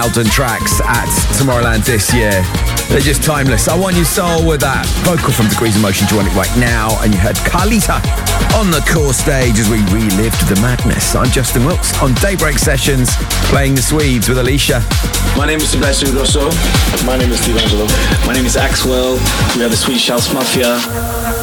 1,000 tracks at Tomorrowland this year. They're just timeless. I Want Your Soul with that vocal from Degrees of Motion joining it right now. And you heard Carlita on the core stage as we relived the madness. I'm Justin Wilkes on Daybreak Sessions, playing the Swedes with Alicia. My name is Sebastian Grosso. My name is Steve Angelo. My name is Axwell. We are the Swedish House Mafia.